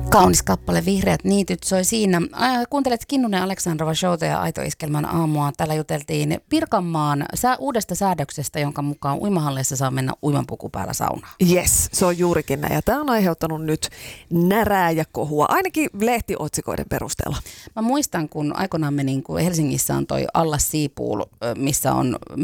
Kaunis kappale, Vihreät niityt soi siinä. Kuuntelet Kinnunen Aleksandrova showta ja Aito Iskelmän aamua. Täällä juteltiin Pirkanmaan uudesta säädöksestä, jonka mukaan uimahalleissa saa mennä uimanpuku päällä saunaan. Yes, se on juurikin näin. Ja tämä on aiheuttanut nyt närää ja kohua, ainakin lehtiotsikoiden perusteella. Mä muistan, kun aikoinaan me Helsingissä on toi Allas Seapool, missä on